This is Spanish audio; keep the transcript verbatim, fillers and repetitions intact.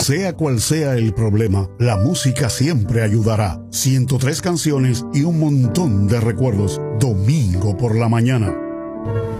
Sea cual sea el problema, la música siempre ayudará. ciento tres canciones y un montón de recuerdos. Domingo por la mañana.